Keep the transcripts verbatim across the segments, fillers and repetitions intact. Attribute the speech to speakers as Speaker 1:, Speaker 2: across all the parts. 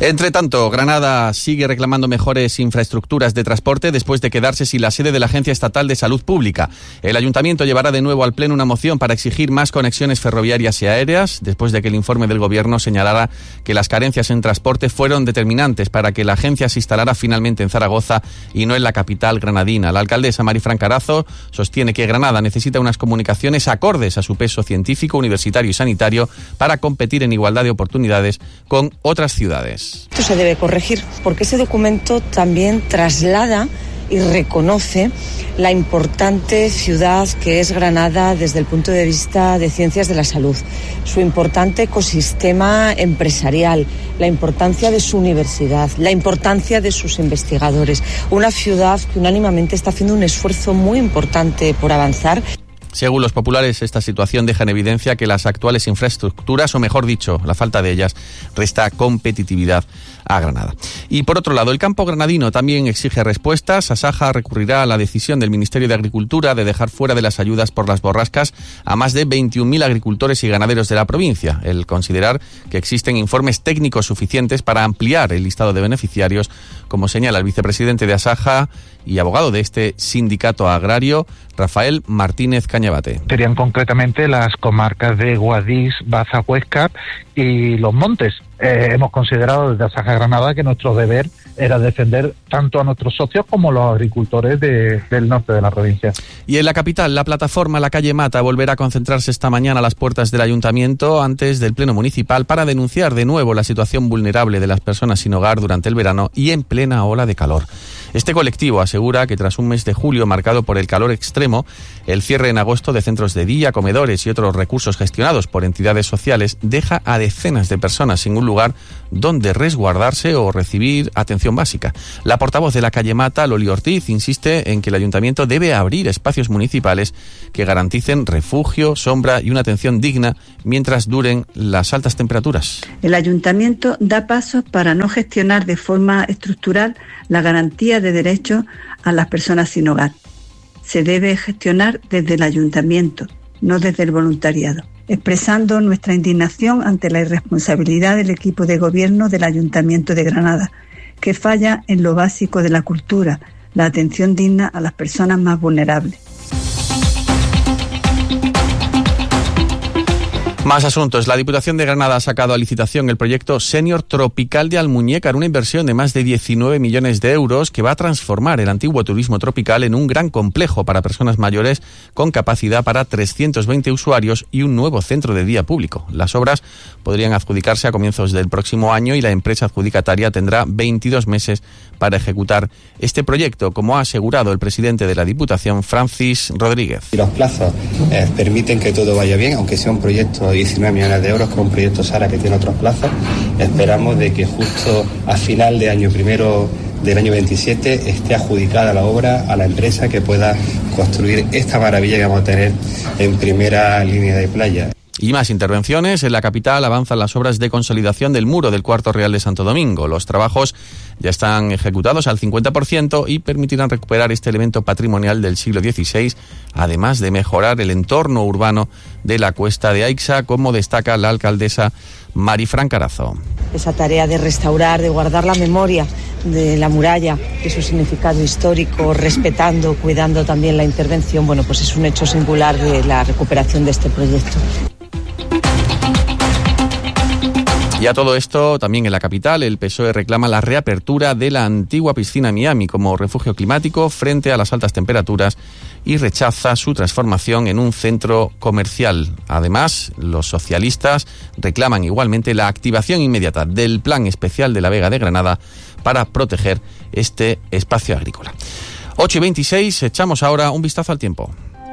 Speaker 1: Entre tanto, Granada sigue reclamando mejores infraestructuras de transporte después de quedarse sin la sede de la Agencia Estatal de Salud Pública. El Ayuntamiento llevará de nuevo al Pleno una moción para exigir más conexiones ferroviarias y aéreas, después de que el informe del Gobierno señalara que las carencias en transporte fueron determinantes para que la agencia se instalara finalmente en Zaragoza y no en la capital granadina. La alcaldesa Marifran Carazo sostiene que Granada necesita unas comunicaciones acordes a su peso científico, universitario y sanitario para competir en igualdad de oportunidades con otras ciudades.
Speaker 2: Esto se debe corregir porque ese documento también traslada y reconoce la importante ciudad que es Granada desde el punto de vista de ciencias de la salud, su importante ecosistema empresarial, la importancia de su universidad, la importancia de sus investigadores, una ciudad que unánimemente está haciendo un esfuerzo muy importante por avanzar.
Speaker 1: Según los populares, esta situación deja en evidencia que las actuales infraestructuras, o mejor dicho, la falta de ellas, resta competitividad a Granada. Y por otro lado, el campo granadino también exige respuestas. Asaja recurrirá a la decisión del Ministerio de Agricultura de dejar fuera de las ayudas por las borrascas a más de veintiún mil agricultores y ganaderos de la provincia, el considerar que existen informes técnicos suficientes para ampliar el listado de beneficiarios, como señala el vicepresidente de Asaja y abogado de este sindicato agrario, Rafael Martínez Cañabate.
Speaker 3: Serían concretamente las comarcas de Guadix, Baza, Huesca y Los Montes. Eh, hemos considerado desde Asaja Granada que nuestro deber era defender tanto a nuestros socios como a los agricultores de, del norte de la provincia.
Speaker 1: Y en la capital, la plataforma La Calle Mata volverá a concentrarse esta mañana a las puertas del ayuntamiento antes del pleno municipal para denunciar de nuevo la situación vulnerable de las personas sin hogar durante el verano y en plena ola de calor. Este colectivo asegura que tras un mes de julio marcado por el calor extremo, el cierre en agosto de centros de día, comedores y otros recursos gestionados por entidades sociales deja a decenas de personas sin un lugar donde resguardarse o recibir atención básica. La portavoz de La Calle Mata, Loli Ortiz, insiste en que el ayuntamiento debe abrir espacios municipales que garanticen refugio, sombra y una atención digna mientras duren las altas temperaturas.
Speaker 4: El ayuntamiento da pasos para no gestionar de forma estructural la garantía de derechos a las personas sin hogar. Se debe gestionar desde el ayuntamiento, no desde el voluntariado, expresando nuestra indignación ante la irresponsabilidad del equipo de gobierno del Ayuntamiento de Granada, que falla en lo básico de la cultura, la atención digna a las personas más vulnerables.
Speaker 1: Más asuntos. La Diputación de Granada ha sacado a licitación el proyecto Senior Tropical de Almuñécar, una inversión de más de diecinueve millones de euros que va a transformar el antiguo turismo tropical en un gran complejo para personas mayores con capacidad para trescientos veinte usuarios y un nuevo centro de día público. Las obras podrían adjudicarse a comienzos del próximo año y la empresa adjudicataria tendrá veintidós meses para ejecutar este proyecto, como ha asegurado el presidente de la Diputación, Francis Rodríguez.
Speaker 5: Los plazos eh, permiten que todo vaya bien, aunque sea un proyecto de diecinueve millones de euros, con un proyecto SARA que tiene otros plazos. Esperamos de que justo a final de año primero del año veintisiete esté adjudicada la obra a la empresa que pueda construir esta maravilla que vamos a tener en primera línea de playa.
Speaker 1: Y más intervenciones. En la capital avanzan las obras de consolidación del muro del Cuarto Real de Santo Domingo. Los trabajos ya están ejecutados al cincuenta por ciento y permitirán recuperar este elemento patrimonial del siglo dieciséis, además de mejorar el entorno urbano de la Cuesta de Aixa, como destaca la alcaldesa Marifran Carazo.
Speaker 2: Esa tarea de restaurar, de guardar la memoria de la muralla y su significado histórico, respetando, cuidando también la intervención, bueno, pues es un hecho singular de la recuperación de este proyecto.
Speaker 1: Y a todo esto, también en la capital, el P S O E reclama la reapertura de la antigua piscina Miami como refugio climático frente a las altas temperaturas y rechaza su transformación en un centro comercial. Además, los socialistas reclaman igualmente la activación inmediata del Plan Especial de la Vega de Granada para proteger este espacio agrícola. ocho y veintiséis, echamos ahora un vistazo al tiempo.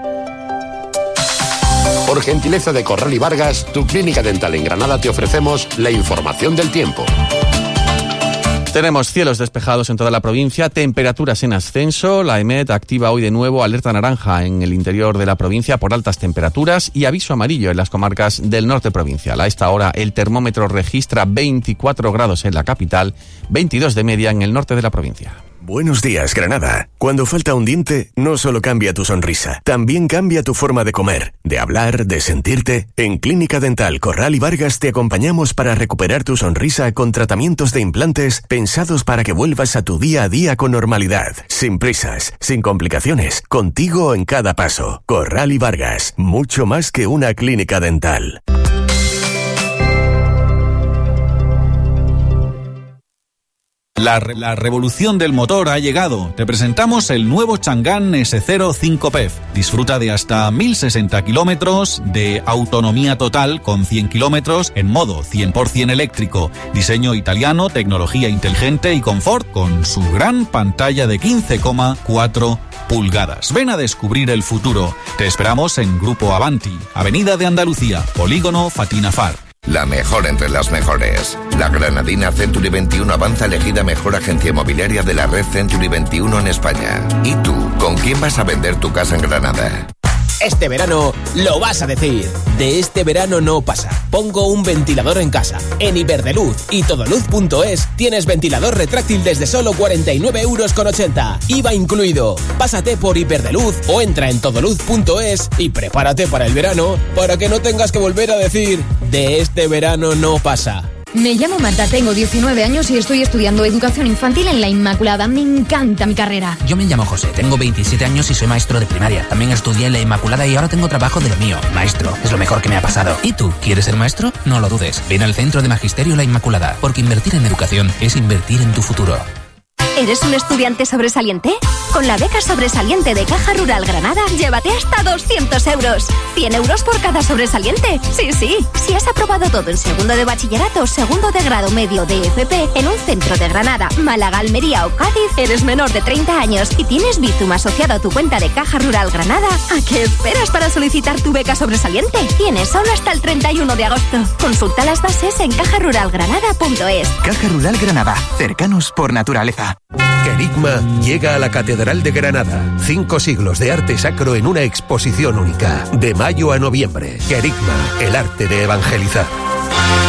Speaker 6: Por gentileza de Corral y Vargas, tu clínica dental en Granada, te ofrecemos la información del tiempo.
Speaker 1: Tenemos cielos despejados en toda la provincia, temperaturas en ascenso. La EMET activa hoy de nuevo alerta naranja en el interior de la provincia por altas temperaturas y aviso amarillo en las comarcas del norte provincial. A esta hora el termómetro registra veinticuatro grados en la capital, veintidós de media en el norte de la provincia.
Speaker 7: Buenos días, Granada. Cuando falta un diente, no solo cambia tu sonrisa, también cambia tu forma de comer, de hablar, de sentirte. En Clínica Dental Corral y Vargas te acompañamos para recuperar tu sonrisa con tratamientos de implantes pensados para que vuelvas a tu día a día con normalidad, sin prisas, sin complicaciones, contigo en cada paso. Corral y Vargas, mucho más que una clínica dental.
Speaker 8: La, re- la revolución del motor ha llegado. Te presentamos el nuevo Chang'an ese cero cinco P E F. Disfruta de hasta mil sesenta kilómetros de autonomía total con cien kilómetros en modo cien por ciento eléctrico. Diseño italiano, tecnología inteligente y confort con su gran pantalla de quince coma cuatro pulgadas. Ven a descubrir el futuro. Te esperamos en Grupo Avanti, Avenida de Andalucía, Polígono Fatina Far.
Speaker 9: La mejor entre las mejores. La granadina Century veintiuno avanza elegida mejor agencia inmobiliaria de la red Century veintiuno en España. ¿Y tú, con quién vas a vender tu casa en Granada?
Speaker 10: Este verano lo vas a decir. De este verano no pasa. Pongo un ventilador en casa. En Iberdrola y Todoluz punto es tienes ventilador retráctil desde solo cuarenta y nueve euros con ochenta. I V A incluido. Pásate por Iberdrola o entra en Todoluz punto es y prepárate para el verano para que no tengas que volver a decir de este verano no pasa.
Speaker 11: Me llamo Marta, tengo diecinueve años y estoy estudiando educación infantil en La Inmaculada. Me encanta mi carrera.
Speaker 12: Yo me llamo José, tengo veintisiete años y soy maestro de primaria. También estudié en La Inmaculada y ahora tengo trabajo de lo mío. Maestro, es lo mejor que me ha pasado. ¿Y tú, quieres ser maestro? No lo dudes. Ven al Centro de Magisterio La Inmaculada, porque invertir en educación es invertir en tu futuro.
Speaker 13: ¿Eres un estudiante sobresaliente? Con la beca sobresaliente de Caja Rural Granada, llévate hasta doscientos euros. cien euros por cada sobresaliente. Sí, sí. Si has aprobado todo en segundo de bachillerato, segundo de grado medio de F P, en un centro de Granada, Málaga, Almería o Cádiz, eres menor de treinta años y tienes Bizum asociado a tu cuenta de Caja Rural Granada, ¿a qué esperas para solicitar tu beca sobresaliente? Tienes solo hasta el treinta y uno de agosto. Consulta las bases en caja rural granada punto es.
Speaker 14: Caja Rural Granada. Cercanos por naturaleza.
Speaker 15: Querigma llega a la Catedral de Granada. Cinco siglos de arte sacro en una exposición única. De mayo a noviembre. Querigma, el arte de evangelizar.